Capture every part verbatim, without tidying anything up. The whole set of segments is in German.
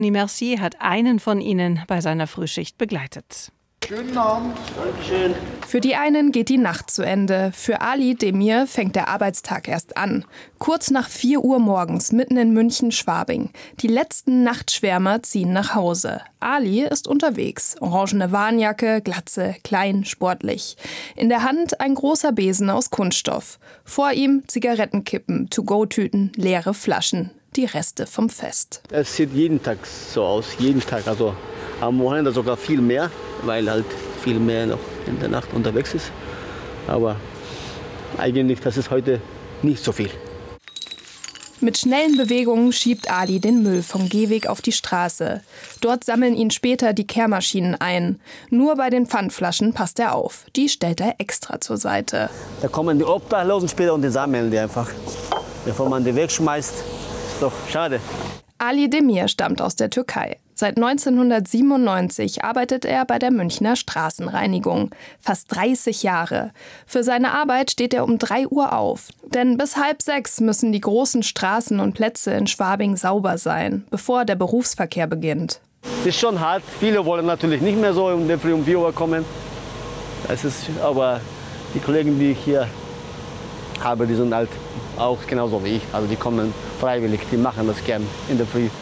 Mercier hat einen von ihnen bei seiner Frühschicht begleitet. Schönen Abend. Dankeschön. Für die einen geht die Nacht zu Ende. Für Ali Demir fängt der Arbeitstag erst an. Kurz nach vier Uhr morgens, mitten in München-Schwabing. Die letzten Nachtschwärmer ziehen nach Hause. Ali ist unterwegs. Orangene Warnjacke, Glatze, klein, sportlich. In der Hand ein großer Besen aus Kunststoff. Vor ihm Zigarettenkippen, To-Go-Tüten, leere Flaschen. Die Reste vom Fest. Es sieht jeden Tag so aus, jeden Tag. Also am Wochenende sogar viel mehr, weil halt viel mehr noch in der Nacht unterwegs ist. Aber eigentlich, das ist heute nicht so viel. Mit schnellen Bewegungen schiebt Ali den Müll vom Gehweg auf die Straße. Dort sammeln ihn später die Kehrmaschinen ein. Nur bei den Pfandflaschen passt er auf. Die stellt er extra zur Seite. Da kommen die Obdachlosen später und die sammeln die einfach. Bevor man die wegschmeißt, ist doch schade. Ali Demir stammt aus der Türkei. Seit neunzehnhundertsiebenundneunzig arbeitet er bei der Münchner Straßenreinigung. Fast dreißig Jahre. Für seine Arbeit steht er um drei Uhr auf. Denn bis halb sechs müssen die großen Straßen und Plätze in Schwabing sauber sein, bevor der Berufsverkehr beginnt. Das ist schon hart. Viele wollen natürlich nicht mehr so um der Früh um vier Uhr kommen. Das ist, aber die Kollegen, die ich hier habe, die sind halt auch genauso wie ich. Also die kommen freiwillig, die machen das gern in der Früh.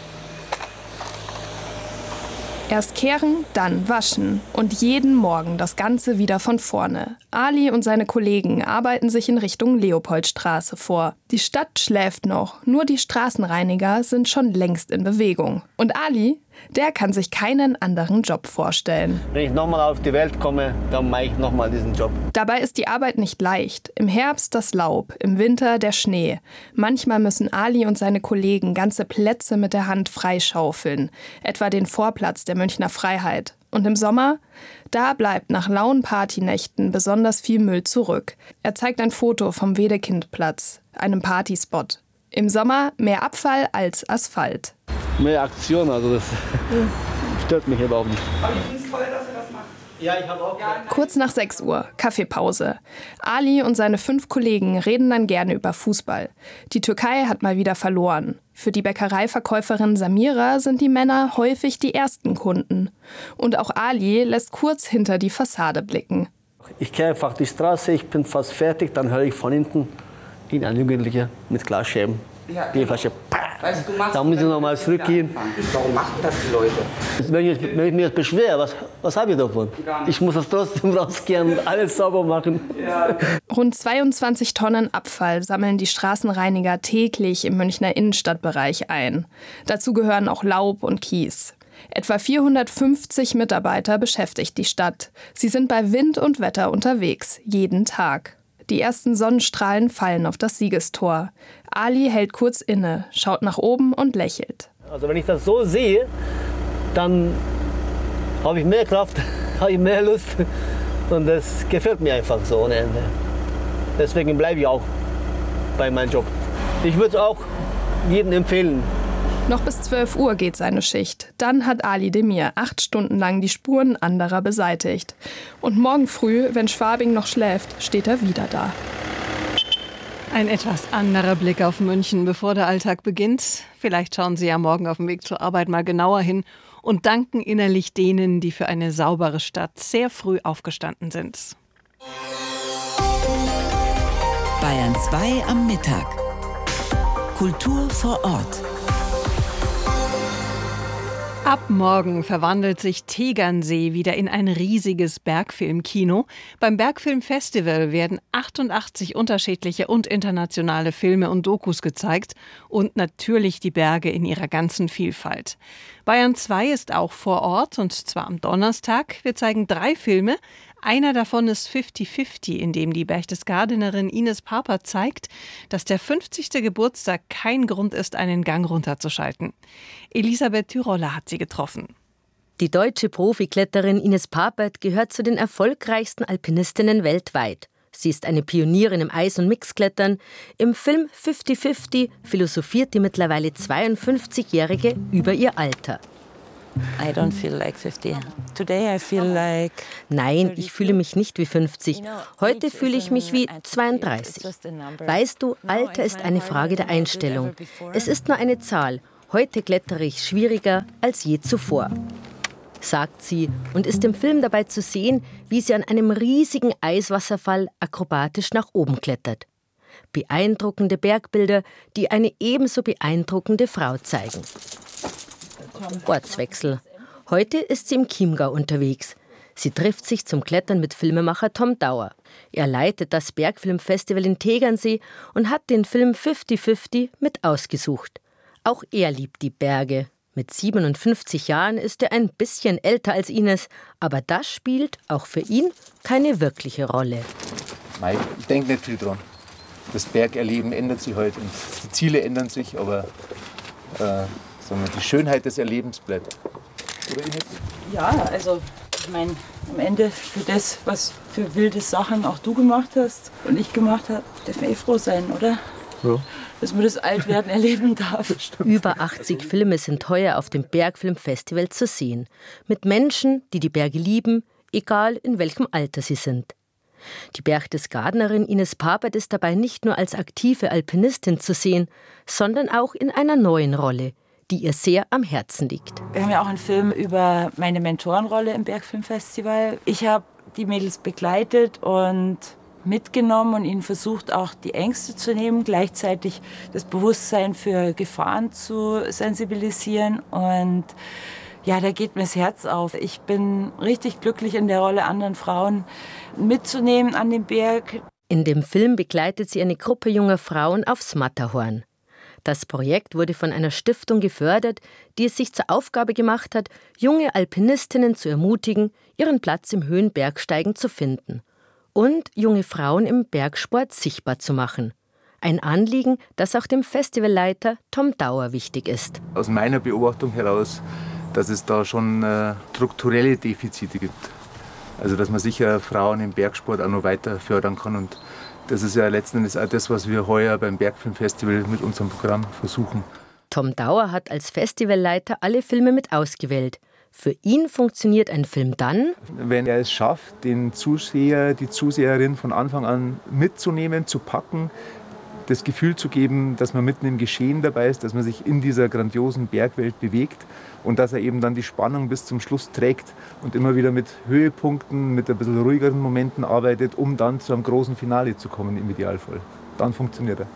Erst kehren, dann waschen und jeden Morgen das Ganze wieder von vorne. Ali und seine Kollegen arbeiten sich in Richtung Leopoldstraße vor. Die Stadt schläft noch, nur die Straßenreiniger sind schon längst in Bewegung. Und Ali, der kann sich keinen anderen Job vorstellen. Wenn ich nochmal auf die Welt komme, dann mache ich nochmal diesen Job. Dabei ist die Arbeit nicht leicht. Im Herbst das Laub, im Winter der Schnee. Manchmal müssen Ali und seine Kollegen ganze Plätze mit der Hand freischaufeln. Etwa den Vorplatz der Münchner Freiheit. Und im Sommer? Da bleibt nach lauen Partynächten besonders viel Müll zurück. Er zeigt ein Foto vom Wedekindplatz, einem Partyspot. Im Sommer mehr Abfall als Asphalt. Mehr Aktion, also das stört mich überhaupt nicht. Aber ich finde es toll, dass ihr das macht. Ja, ich habe auch. Kurz nach sechs Uhr, Kaffeepause. Ali und seine fünf Kollegen reden dann gerne über Fußball. Die Türkei hat mal wieder verloren. Für die Bäckereiverkäuferin Samira sind die Männer häufig die ersten Kunden. Und auch Ali lässt kurz hinter die Fassade blicken. Ich kehre einfach die Straße, ich bin fast fertig, dann höre ich von hinten in ein Jugendlicher mit Glasscheiben. Ja, Die Flasche. Weißt du, du machst Da muss ich noch mal zurückgehen. Warum machen das die Leute? Wenn ich, wenn ich mich jetzt beschwere, was, was habe ich davon? Ich muss das trotzdem rausgehen und alles sauber machen. Ja. Rund zweiundzwanzig Tonnen Abfall sammeln die Straßenreiniger täglich im Münchner Innenstadtbereich ein. Dazu gehören auch Laub und Kies. Etwa vierhundertfünfzig Mitarbeiter beschäftigt die Stadt. Sie sind bei Wind und Wetter unterwegs, jeden Tag. Die ersten Sonnenstrahlen fallen auf das Siegestor. Ali hält kurz inne, schaut nach oben und lächelt. Also wenn ich das so sehe, dann habe ich mehr Kraft, habe ich mehr Lust und das gefällt mir einfach so ohne Ende. Deswegen bleibe ich auch bei meinem Job. Ich würde es auch jedem empfehlen. Noch bis zwölf Uhr geht seine Schicht. Dann hat Ali Demir acht Stunden lang die Spuren anderer beseitigt. Und morgen früh, wenn Schwabing noch schläft, steht er wieder da. Ein etwas anderer Blick auf München, bevor der Alltag beginnt. Vielleicht schauen Sie ja morgen auf dem Weg zur Arbeit mal genauer hin und danken innerlich denen, die für eine saubere Stadt sehr früh aufgestanden sind. Bayern zwei am Mittag. Kultur vor Ort. Ab morgen verwandelt sich Tegernsee wieder in ein riesiges Bergfilmkino. Beim Bergfilmfestival werden achtundachtzig unterschiedliche und internationale Filme und Dokus gezeigt und natürlich die Berge in ihrer ganzen Vielfalt. Bayern zwei ist auch vor Ort und zwar am Donnerstag. Wir zeigen drei Filme. Einer davon ist fifty fifty, in dem die Berchtesgadenerin Ines Paper zeigt, dass der fünfzigste Geburtstag kein Grund ist, einen Gang runterzuschalten. Elisabeth Tyroller hat sie getroffen. Die deutsche Profikletterin Ines Papert gehört zu den erfolgreichsten Alpinistinnen weltweit. Sie ist eine Pionierin im Eis- und Mixklettern. Im Film fifty fifty philosophiert die mittlerweile zweiundfünfzigjährige über ihr Alter. I don't feel like fifty. Today I feel like Nein, ich fühle mich nicht wie fünfzig. Heute fühle ich mich wie zweiunddreißig. Weißt du, Alter ist eine Frage der Einstellung. Es ist nur eine Zahl. Heute klettere ich schwieriger als je zuvor, sagt sie und ist im Film dabei zu sehen, wie sie an einem riesigen Eiswasserfall akrobatisch nach oben klettert. Beeindruckende Bergbilder, die eine ebenso beeindruckende Frau zeigen. Ortswechsel. Heute ist sie im Chiemgau unterwegs. Sie trifft sich zum Klettern mit Filmemacher Tom Dauer. Er leitet das Bergfilmfestival in Tegernsee und hat den Film fünfzig fünfzig mit ausgesucht. Auch er liebt die Berge. Mit siebenundfünfzig Jahren ist er ein bisschen älter als Ines, aber das spielt auch für ihn keine wirkliche Rolle. Nein, ich denke nicht viel dran. Das Bergerleben ändert sich heute und die Ziele ändern sich, aber äh, sagen wir, die Schönheit des Erlebens bleibt. Oder Ines? Ja, also ich meine, am Ende für das, was für wilde Sachen auch du gemacht hast und ich gemacht habe, darf man eh froh sein, oder? Ja. Dass man das Altwerden erleben darf. Über achtzig Filme sind heuer auf dem Bergfilmfestival zu sehen. Mit Menschen, die die Berge lieben, egal in welchem Alter sie sind. Die Berchtesgadenerin Ines Papert ist dabei nicht nur als aktive Alpinistin zu sehen, sondern auch in einer neuen Rolle, die ihr sehr am Herzen liegt. Wir haben ja auch einen Film über meine Mentorenrolle im Bergfilmfestival. Ich habe die Mädels begleitet und mitgenommen und ihnen versucht, auch die Ängste zu nehmen, gleichzeitig das Bewusstsein für Gefahren zu sensibilisieren. Und ja, da geht mir das Herz auf. Ich bin richtig glücklich in der Rolle, anderen Frauen mitzunehmen an den Berg. In dem Film begleitet sie eine Gruppe junger Frauen aufs Matterhorn. Das Projekt wurde von einer Stiftung gefördert, die es sich zur Aufgabe gemacht hat, junge Alpinistinnen zu ermutigen, ihren Platz im Höhenbergsteigen zu finden und junge Frauen im Bergsport sichtbar zu machen. Ein Anliegen, das auch dem Festivalleiter Tom Dauer wichtig ist. Aus meiner Beobachtung heraus, dass es da schon äh, strukturelle Defizite gibt. Also dass man sicher Frauen im Bergsport auch noch weiter fördern kann. Und das ist ja letzten Endes auch das, was wir heuer beim Bergfilmfestival mit unserem Programm versuchen. Tom Dauer hat als Festivalleiter alle Filme mit ausgewählt. Für ihn funktioniert ein Film dann, wenn er es schafft, den Zuseher, die Zuseherin von Anfang an mitzunehmen, zu packen, das Gefühl zu geben, dass man mitten im Geschehen dabei ist, dass man sich in dieser grandiosen Bergwelt bewegt und dass er eben dann die Spannung bis zum Schluss trägt und immer wieder mit Höhepunkten, mit ein bisschen ruhigeren Momenten arbeitet, um dann zu einem großen Finale zu kommen im Idealfall. Dann funktioniert er.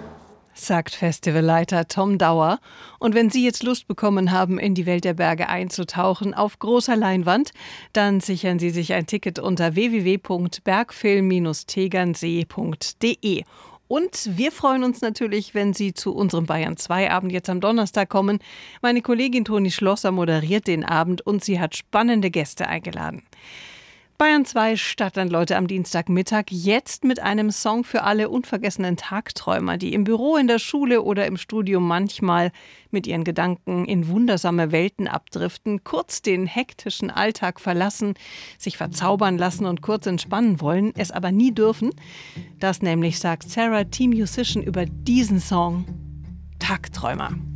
Sagt Festivalleiter Tom Dauer. Und wenn Sie jetzt Lust bekommen haben, in die Welt der Berge einzutauchen auf großer Leinwand, dann sichern Sie sich ein Ticket unter w w w punkt bergfilm Bindestrich tegernsee punkt d e. Und wir freuen uns natürlich, wenn Sie zu unserem Bayern zwei Abend jetzt am Donnerstag kommen. Meine Kollegin Toni Schlosser moderiert den Abend und sie hat spannende Gäste eingeladen. Bayern zwei Stadtlandleute am Dienstagmittag, jetzt mit einem Song für alle unvergessenen Tagträumer, die im Büro, in der Schule oder im Studium manchmal mit ihren Gedanken in wundersame Welten abdriften, kurz den hektischen Alltag verlassen, sich verzaubern lassen und kurz entspannen wollen, es aber nie dürfen. Das nämlich sagt Sarah T. Musician über diesen Song: Tagträumer.